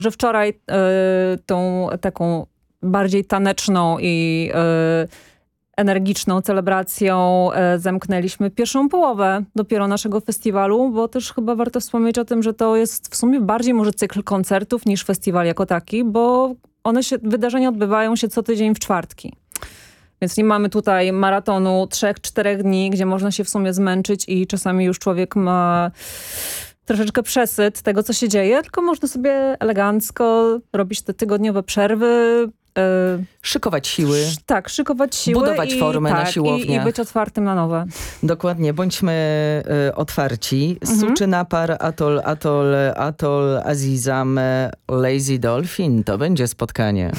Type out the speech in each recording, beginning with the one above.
że wczoraj tą taką bardziej taneczną i energiczną celebracją zamknęliśmy pierwszą połowę dopiero naszego festiwalu, bo też chyba warto wspomnieć o tym, że to jest w sumie bardziej może cykl koncertów niż festiwal jako taki, bo wydarzenia odbywają się co tydzień w czwartki. Więc nie mamy tutaj maratonu 3-4 dni, gdzie można się w sumie zmęczyć i czasami już człowiek ma troszeczkę przesyt tego, co się dzieje, tylko można sobie elegancko robić te tygodniowe przerwy. Szykować siły. Tak, szykować siły. Budować formę na siłowniach. I być otwartym na nowe. Dokładnie, bądźmy otwarci. Suczynapar, Atol, Azizam, Lazy Dolphin. To będzie spotkanie.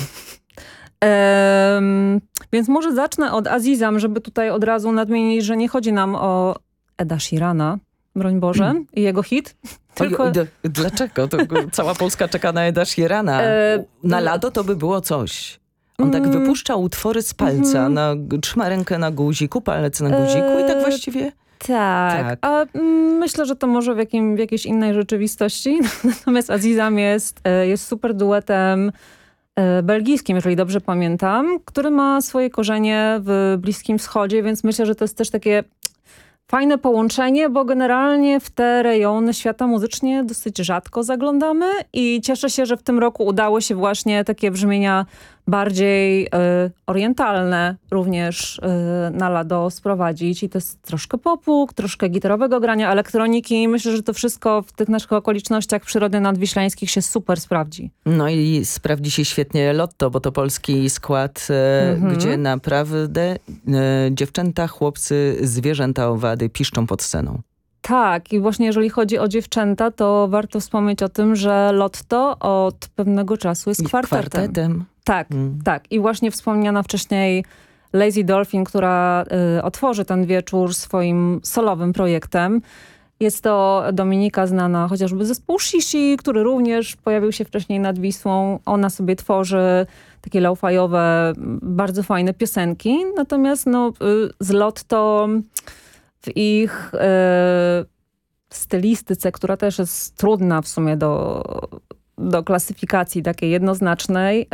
Więc może zacznę od Azizam, żeby tutaj od razu nadmienić, że nie chodzi nam o Eda Sheerana, broń Boże, i jego hit. Tylko... Dlaczego? To cała Polska czeka na Eda Sheerana. Na lado to by było coś. On tak wypuszcza utwory z palca, trzyma rękę na guziku, palec na guziku i tak właściwie... Tak. A myślę, że to może w jakiejś innej rzeczywistości. Natomiast Azizam jest super duetem belgijskim, jeżeli dobrze pamiętam, który ma swoje korzenie w Bliskim Wschodzie, więc myślę, że to jest też takie fajne połączenie, bo generalnie w te rejony świata muzycznie dosyć rzadko zaglądamy i cieszę się, że w tym roku udało się właśnie takie brzmienia bardziej orientalne również na lado sprowadzić i to jest troszkę popu, troszkę gitarowego grania, elektroniki. Myślę, że to wszystko w tych naszych okolicznościach przyrody nadwiślańskich się super sprawdzi. No i sprawdzi się świetnie Lotto, bo to polski skład, gdzie naprawdę dziewczęta, chłopcy, zwierzęta, owady piszczą pod sceną. Tak, i właśnie jeżeli chodzi o dziewczęta, to warto wspomnieć o tym, że Lotto od pewnego czasu jest kwartetem. Tak. I właśnie wspomniana wcześniej Lazy Dolphin, która otworzy ten wieczór swoim solowym projektem. Jest to Dominika znana chociażby zespół Shishi, który również pojawił się wcześniej nad Wisłą. Ona sobie tworzy takie lo-fiowe, bardzo fajne piosenki. Natomiast z Lotto w ich stylistyce, która też jest trudna w sumie do klasyfikacji takiej jednoznacznej,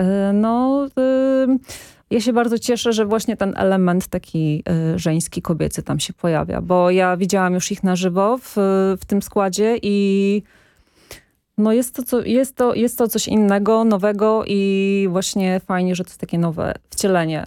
ja się bardzo cieszę, że właśnie ten element taki żeński, kobiecy tam się pojawia, bo ja widziałam już ich na żywo w tym składzie i jest to coś innego, nowego i właśnie fajnie, że to jest takie nowe wcielenie.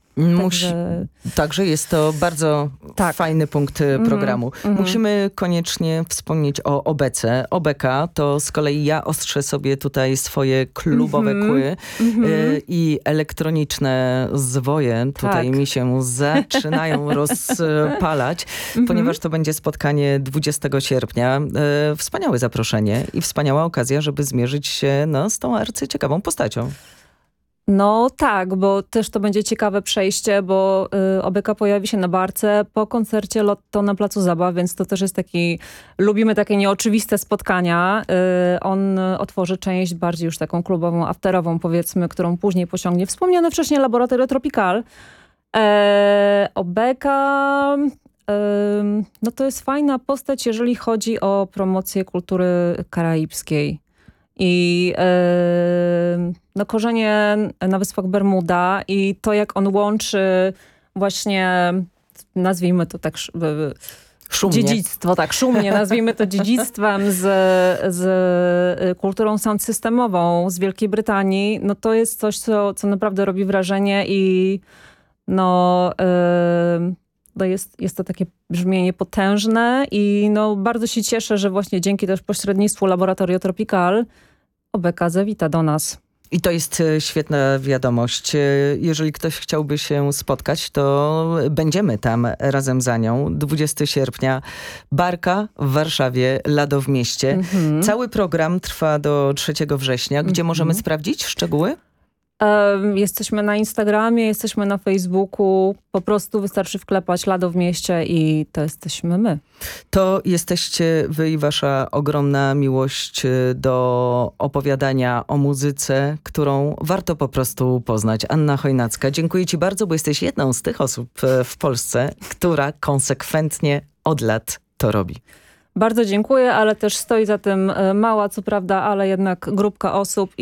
Także jest to bardzo fajny punkt programu. Musimy koniecznie wspomnieć o Obece. Obeka to z kolei ja ostrzę sobie tutaj swoje klubowe kły i elektroniczne zwoje tutaj mi się zaczynają rozpalać, ponieważ to będzie spotkanie 20 sierpnia. Wspaniałe zaproszenie i wspaniała okazja, żeby zmierzyć się z tą arcyciekawą postacią. No tak, bo też to będzie ciekawe przejście, bo Obeka pojawi się na barce po koncercie Lotto na Placu Zabaw, więc to też jest lubimy takie nieoczywiste spotkania. On otworzy część bardziej już taką klubową, afterową powiedzmy, którą później posiągnie wspomniane wcześniej Laboratorio Tropical. Obeka to jest fajna postać, jeżeli chodzi o promocję kultury karaibskiej. I korzenie na Wyspach Bermuda i to, jak on łączy właśnie, nazwijmy to tak szumnie. Dziedzictwo, tak szumnie, nazwijmy to dziedzictwem z kulturą sound systemową z Wielkiej Brytanii, to jest coś, co naprawdę robi wrażenie i jest to takie brzmienie potężne i bardzo się cieszę, że właśnie dzięki też pośrednictwu Laboratorio Tropical Obeka zawita do nas. I to jest świetna wiadomość. Jeżeli ktoś chciałby się spotkać, to będziemy tam razem za nią. 20 sierpnia Barka w Warszawie, Lado w mieście. Cały program trwa do 3 września. Gdzie możemy sprawdzić szczegóły? Jesteśmy na Instagramie, jesteśmy na Facebooku. Po prostu wystarczy wklepać Lado w mieście i to jesteśmy my. To jesteście wy i wasza ogromna miłość do opowiadania o muzyce, którą warto po prostu poznać. Anna Chojnacka, dziękuję ci bardzo, bo jesteś jedną z tych osób w Polsce, która konsekwentnie od lat to robi. Bardzo dziękuję, ale też stoi za tym mała, co prawda, ale jednak grupka osób